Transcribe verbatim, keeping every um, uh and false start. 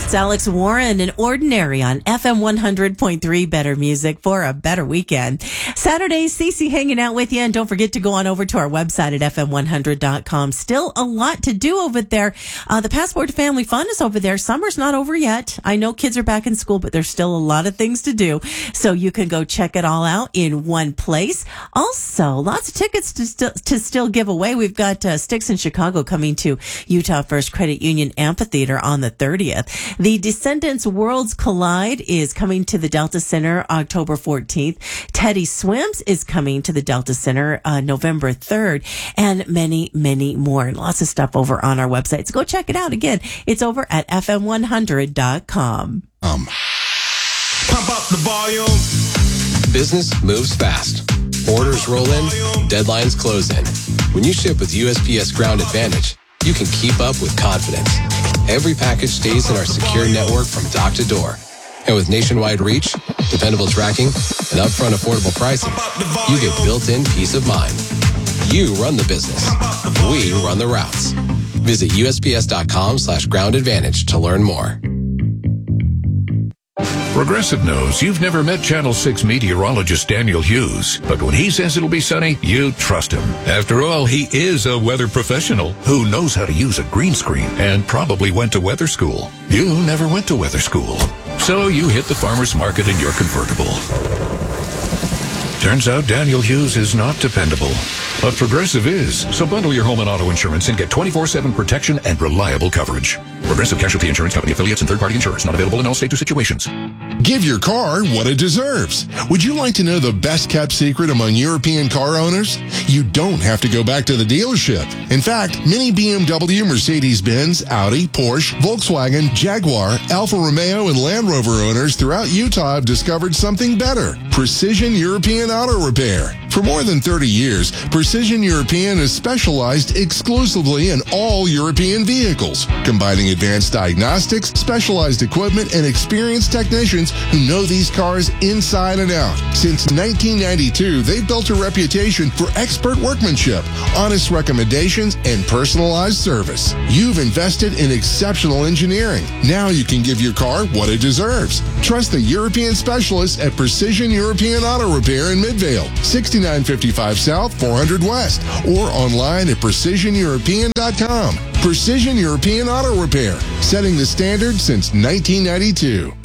It's Alex Warren and Ordinary on F M one hundred point three Better Music for a better weekend. Saturday, Cece hanging out with you. And don't forget to go on over to our website at F M one hundred dot com. Still a lot to do over there. Uh, the Passport to Family Fun is over there. Summer's not over yet. I know kids are back in school, but there's still a lot of things to do. So you can go check it all out in one place. Also, lots of tickets to, st- to still give away. We've got uh, Sticks in Chicago coming to Utah First Credit Union Amphitheater on the thirtieth. The Descendants Worlds Collide is coming to the Delta Center October fourteenth. Teddy Swims is coming to the Delta Center uh, November third, and many, many more. And lots of stuff over on our website. So go check it out. Again, it's over at F M one hundred dot com. Um. Pump up the volume. Business moves fast. Orders roll in, deadlines close in. When you ship with U S P S Ground Advantage, you can keep up with confidence. Every package stays in our secure network from dock to door. And with nationwide reach, dependable tracking, and upfront affordable pricing, you get built-in peace of mind. You run the business. We run the routes. Visit U S P S dot com slash ground advantage to learn more. Progressive knows you've never met Channel six meteorologist Daniel Hughes, but when he says it'll be sunny, you trust him. After all, he is a weather professional who knows how to use a green screen and probably went to weather school. You never went to weather school, so you hit the farmer's market in your convertible. Turns out Daniel Hughes is not dependable, but Progressive is. So bundle your home and auto insurance and get twenty-four seven protection and reliable coverage. Progressive Casualty Insurance Company affiliates and third-party insurers not available in all states or situations. Give your car what it deserves. Would you like to know the best-kept secret among European car owners? You don't have to go back to the dealership. In fact, many B M W, Mercedes-Benz, Audi, Porsche, Volkswagen, Jaguar, Alfa Romeo, and Land Rover owners throughout Utah have discovered something better: Precision European Auto Repair. For more than thirty years, Precision European has specialized exclusively in all European vehicles, combining advanced diagnostics, specialized equipment, and experienced technicians who know these cars inside and out. Since nineteen ninety-two, they've built a reputation for expert workmanship, honest recommendations, and personalized service. You've invested in exceptional engineering. Now you can give your car what it deserves. Trust the European specialists at Precision European Auto Repair in Midvale, sixty-nine fifty-five South, four hundred West, or online at precision european dot com. Precision European Auto Repair, setting the standard since nineteen ninety-two.